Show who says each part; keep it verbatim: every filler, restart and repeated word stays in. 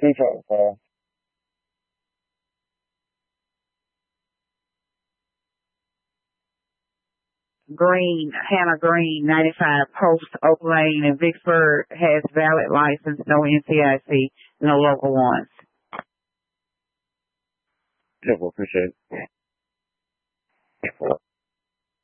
Speaker 1: Appreciate it, sir.
Speaker 2: Green, Hannah Green, ninety-five Post Oak Lane in Vicksburg, has valid license, no N C I C, no local ones.
Speaker 1: Yeah, well, appreciate it.